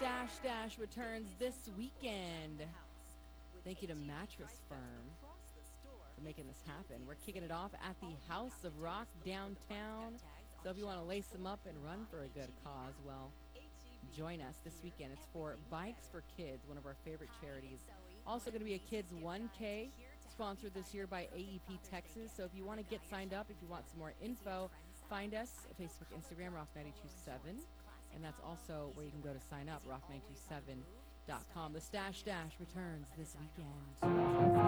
Stash Dash returns this weekend. Thank you to Mattress Firm for making this happen. We're kicking it off at the House of Rock downtown. So if you want to lace them up and run for a good cause, well, join us this weekend. It's for Bikes for Kids, one of our favorite charities. Also going to be a Kids 1K sponsored this year by AEP Texas. So if you want to get signed up, if you want some more info, find us at Facebook, Instagram, Rock927. And that's also where you can go to sign up, rock927.com. The Stash Dash returns this weekend.